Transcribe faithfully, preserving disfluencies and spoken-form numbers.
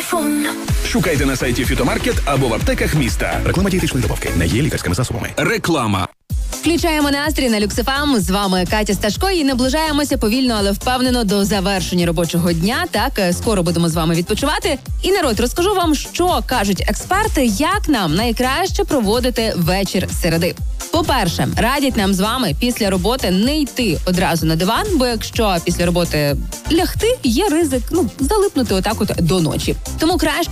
телефон. Шукайте на сайті Фітомаркет або в аптеках міста. Реклама дієтичної добавки не є лікарськими засобами. Реклама. Включаємо настрій на Люкс еф ем. З вами Катя Сташко і наближаємося повільно, але впевнено до завершення робочого дня. Так, скоро будемо з вами відпочивати. І, народ, розкажу вам, що кажуть експерти, як нам найкраще проводити вечір середи. По-перше, радять нам з вами після роботи не йти одразу на диван, бо якщо після роботи лягти, є ризик, ну, залипнути отак от до ночі. Тому краще